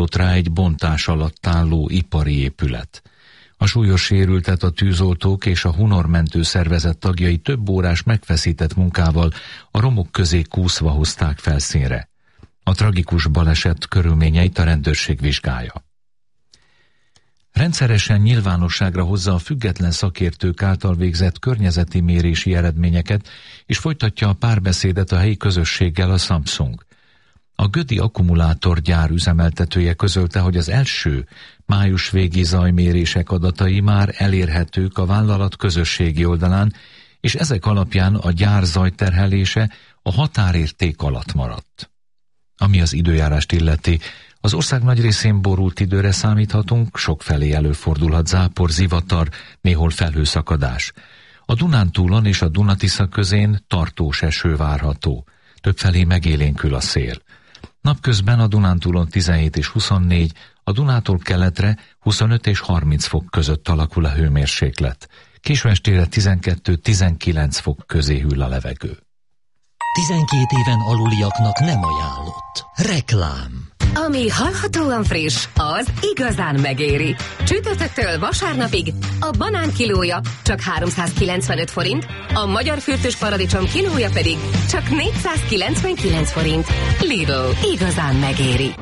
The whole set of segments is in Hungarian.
csapódott rá egy bontás alatt álló ipari épület. A súlyos sérültet a tűzoltók és a hunormentő szervezet tagjai több órás megfeszített munkával a romok közé kúszva hozták felszínre. A tragikus baleset körülményeit a rendőrség vizsgálja. Rendszeresen nyilvánosságra hozza a független szakértők által végzett környezeti mérési eredményeket, és folytatja a párbeszédet a helyi közösséggel a Samsung. A gödi akkumulátorgyár üzemeltetője közölte, hogy az első május végi zajmérések adatai már elérhetők a vállalat közösségi oldalán, és ezek alapján a gyár zajterhelése a határérték alatt maradt. Ami az időjárást illeti, az ország nagy részén borult időre számíthatunk, sokfelé előfordulhat zápor, zivatar, néhol felhőszakadás. A Dunántúlon és a Duna-Tisza közén tartós eső várható. Többfelé megélénkül a szél. Napközben a Dunántúlon 17 és 24, a Dunától keletre 25 és 30 fok között alakul a hőmérséklet. Késő estére 12-19 fok közé hűl a levegő. 12 éven aluliaknak nem ajánlott. Reklám. Ami hallhatóan friss, az igazán megéri. Csütörtöktől vasárnapig a banán kilója csak 395 forint, a magyar fürtös paradicsom kilója pedig csak 499 forint. Lidl, igazán megéri.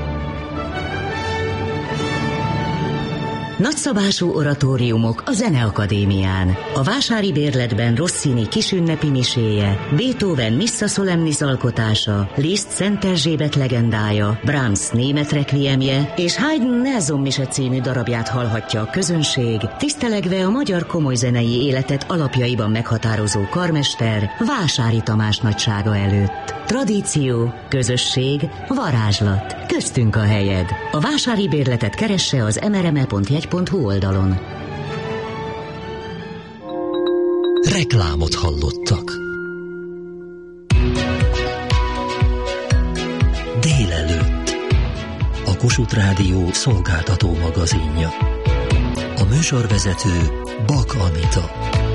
Nagyszabású oratóriumok a Zeneakadémián. A vásári bérletben Rossini kisünnepi miséje, Beethoven Missa Solemnis alkotása, Liszt Szent Erzsébet legendája, Brahms német rekviemje és Haydn Nelson mise című darabját hallhatja a közönség, tisztelegve a magyar komolyzenei életet alapjaiban meghatározó karmester Vásári Tamás nagysága előtt. Tradíció, közösség, varázslat. Köztünk a helyed. A vásári bérletet keresse az mrme.jegy.hu oldalon. Reklámot hallottak. Délelőtt. A Kossuth Rádió szolgáltató magazinja. A műsorvezető Bak Anita.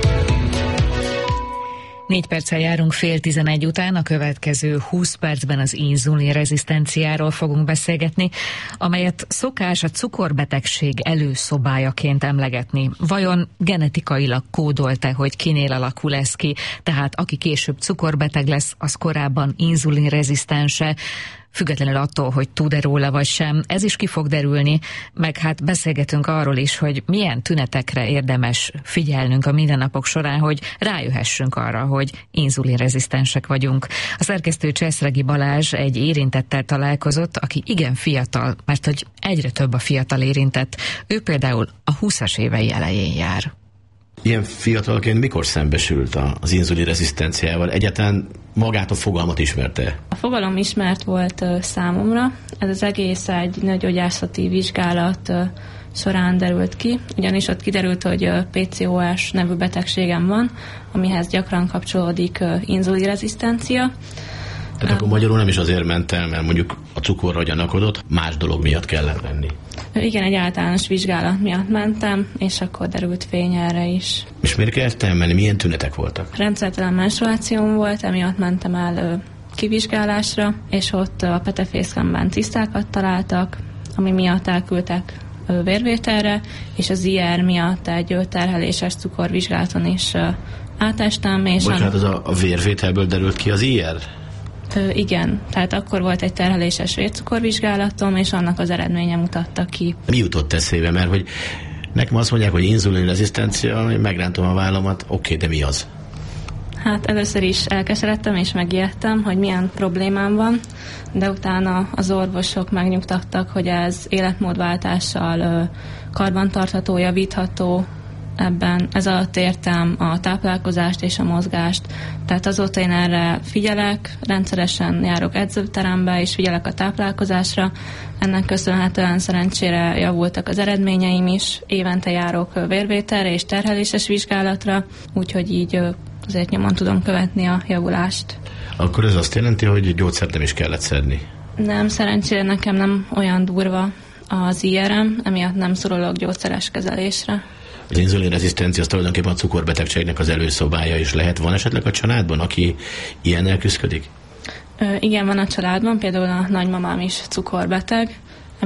4 perccel járunk 10:30 után, a következő 20 percben az inzulin rezisztenciáról fogunk beszélgetni, amelyet szokás a cukorbetegség előszobájaként emlegetni. Vajon genetikailag kódolt-e, hogy kinél alakul ez ki? Tehát aki később cukorbeteg lesz, az korábban inzulinrezisztense, függetlenül attól, hogy tud-e róla vagy sem. Ez is ki fog derülni, meg hát beszélgetünk arról is, hogy milyen tünetekre érdemes figyelnünk a mindennapok során, hogy rájöhessünk arra, hogy inzulinrezisztensek vagyunk. A szerkesztő Cseszregi Balázs egy érintettel találkozott, aki igen fiatal, mert hogy egyre több a fiatal érintett. Ő például a 20-as évei elején jár. Ilyen fiatalként mikor szembesült az inzulinrezisztenciával? Egyáltalán magát a fogalmat ismerte? A fogalom ismert volt számomra. Ez az egész egy nőgyógyászati vizsgálat során derült ki, ugyanis ott kiderült, hogy PCOS nevű betegségem van, amihez gyakran kapcsolódik inzulinrezisztencia. Tehát akkor magyarul nem is azért ment el, mert mondjuk a cukorra gyanakodott, más dolog miatt kellett lenni. Igen, egy általános vizsgálat miatt mentem, és akkor derült fény erre is. És miért kellett elmenni? Milyen tünetek voltak? Rendszertelen menstruációm volt, emiatt mentem el kivizsgálásra, és ott a petefészkemben cisztákat találtak, ami miatt elküldtek vérvételre, és az IR miatt egy terheléses cukorvizsgálaton is átestem. Bocsánat, az a vérvételből derült ki az IR? Igen, tehát akkor volt egy terheléses vércukorvizsgálatom, és annak az eredménye mutatta ki. Mi jutott eszébe? Mert hogy nekem azt mondják, hogy inzulinrezisztencia, megrántom a vállamat, oké, de mi az? Hát először is elkeseredtem és megijedtem, hogy milyen problémám van, de utána az orvosok megnyugtattak, hogy ez életmódváltással karbantartható, javítható. Ebben ez alatt értem a táplálkozást és a mozgást. Tehát azóta én erre figyelek, rendszeresen járok edzőterembe és figyelek a táplálkozásra. Ennek köszönhetően szerencsére javultak az eredményeim is. Évente járok vérvételre és terheléses vizsgálatra, úgyhogy így azért nyomon tudom követni a javulást. Akkor ez azt jelenti, hogy gyógyszert nem is kellett szedni? Nem, szerencsére nekem nem olyan durva az IR-em, emiatt nem szorulok gyógyszeres kezelésre. Az inzulinrezisztencia az tulajdonképpen a cukorbetegségnek az előszobája is lehet. Van esetleg a családban, aki ilyennel küszködik? Igen, van a családban, például a nagymamám is cukorbeteg,